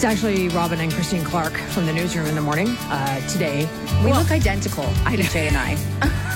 It's actually Robin and Christine Clark from the newsroom in the morning today. We look identical, PJ and I.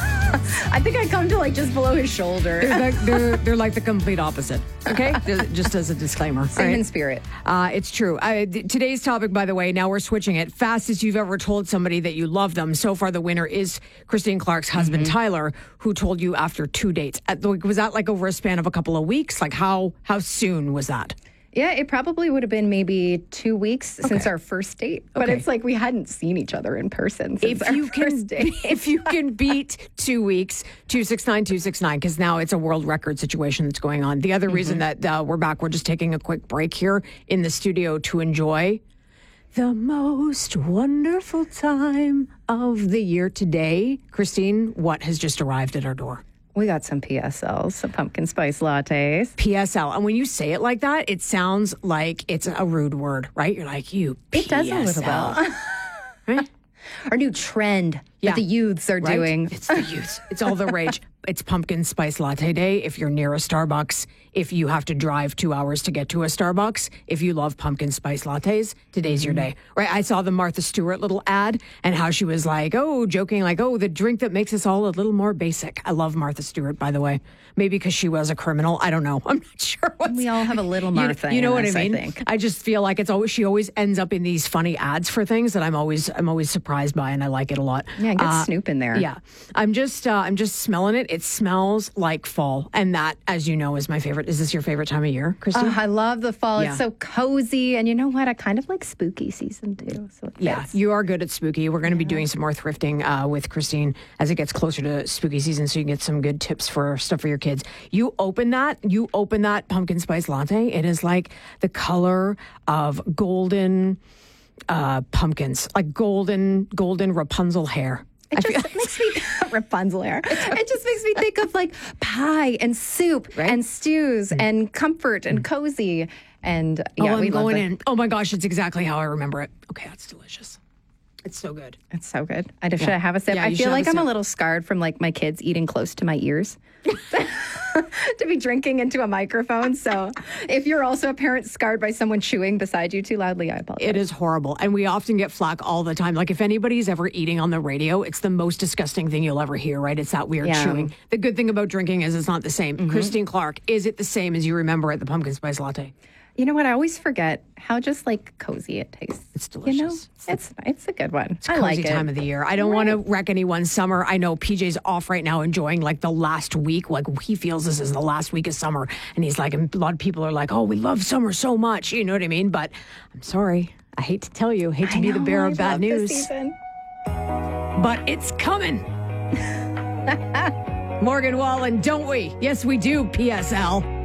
I think I come to like just below his shoulder. They're like the complete opposite. Okay, just as a disclaimer. Same in spirit. It's true. Today's topic, by the way, now we're switching it. Fastest you've ever told somebody that you love them. So far, the winner is Christine Clark's husband, Tyler, who told you after 2 dates. Was that like over a span of a couple of weeks? Like how soon was that? Yeah, it probably would have been maybe 2 weeks since our first date. But it's like we hadn't seen each other in person since first date. If you can beat 2 weeks, 269-269, because now it's a world record situation that's going on. The other reason that we're back, we're just taking a quick break here in the studio to enjoy the most wonderful time of the year today. Christine, what has just arrived at our door? We got some PSLs, some pumpkin spice lattes. PSL. And when you say it like that, it sounds like it's a rude word, right? You're like, you PSL. It does a little bit. Right? Our new trend that the youths are doing. It's the youths. It's all the rage. It's pumpkin spice latte day. If you're near a Starbucks, if you have to drive 2 hours to get to a Starbucks, if you love pumpkin spice lattes, today's your day. Right? I saw the Martha Stewart little ad and how she was like, joking, like, the drink that makes us all a little more basic. I love Martha Stewart, by the way. Maybe because she was a criminal. I don't know. I'm not sure. We all have a little Martha. You know what I mean? I think. I just feel like she always ends up in these funny ads for things that I'm always surprised by, and I like it a lot. Yeah, get Snoop in there. Yeah, I'm just smelling it. It smells like fall, and that, as you know, is my favorite. Is this your favorite time of year, Christine? I love the fall. Yeah. It's so cozy, and you know what? I kind of like spooky season too. So you are good at spooky. We're going to be doing some more thrifting with Christine as it gets closer to spooky season, so you can get some good tips for stuff for your kids. You open that pumpkin spice latte. It is like the color of golden pumpkins, like golden Rapunzel hair. It just makes me Rapunzel hair. It just makes me think of like pie and soup and stews and comfort and cozy. And I'm going in. Oh my gosh, it's exactly how I remember it. Okay, that's delicious. It's so good. It's so good. Should I have a sip? Yeah, I feel like I'm a little scarred from like my kids eating close to my ears. To be drinking into a microphone. So if you're also a parent scarred by someone chewing beside you too loudly, I apologize. It is horrible. And we often get flack all the time. Like if anybody's ever eating on the radio, it's the most disgusting thing you'll ever hear, right? It's that weird chewing. The good thing about drinking is it's not the same. Christine Clark, is it the same as you remember at the pumpkin spice latte? You know what? I always forget how just like cozy it tastes. It's delicious. You know, it's a good one. It's a cozy time of the year. I don't want to wreck anyone's summer. I know PJ's off right now enjoying like the last week. Like he feels this is the last week of summer. And he's like, and a lot of people are like, we love summer so much. You know what I mean? But I'm sorry. I hate to tell you. Hate to be the bearer of bad news. This season. But it's coming. Morgan Wallen, don't we? Yes, we do, PSL.